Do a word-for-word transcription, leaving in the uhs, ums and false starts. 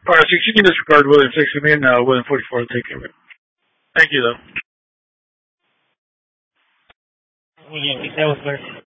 Alright, six, you can disregard William six for me, and uh, William forty-four will take care of it. Thank you, though. Yeah, that was first.